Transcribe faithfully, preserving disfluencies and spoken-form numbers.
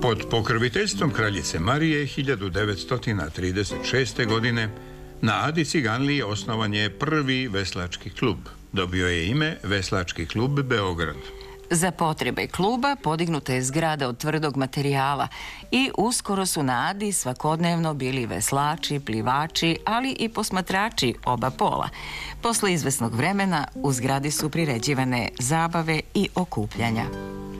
Pod pokroviteljstvom kraljice Marije hiljadu devetsto trideset šeste. godine na Adi Ciganliji osnovan je prvi veslački klub. Dobio je ime Veslački klub Beograd. Za potrebe kluba podignuta je zgrada od tvrdog materijala i uskoro su na Adi svakodnevno bili veslači, plivači, ali i posmatrači oba pola. Posle izvesnog vremena u zgradi su priređivane zabave i okupljanja.